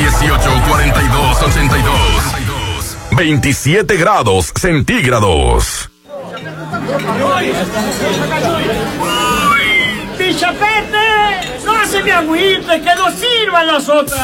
27 grados centígrados. ¡Pichapete! ¡No se me agüite, que no sirvan las otras!